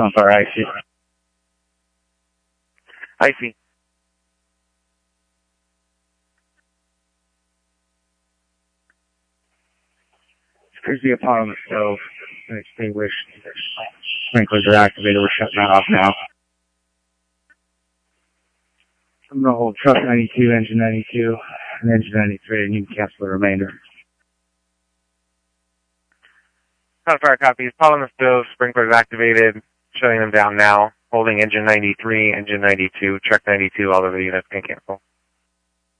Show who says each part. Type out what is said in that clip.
Speaker 1: Gunfire icy.
Speaker 2: Icy.
Speaker 1: Here's the autonomous stove. Extinguished. Sprinklers are activated. We're shutting that off now. I'm going to hold truck 92, engine 92, and engine 93, and you can cancel the remainder.
Speaker 2: Gunfire copies. Autonomous stove. Sprinklers activated. Shutting them down now. Holding engine 93, engine 92, truck 92. All of the units can cancel.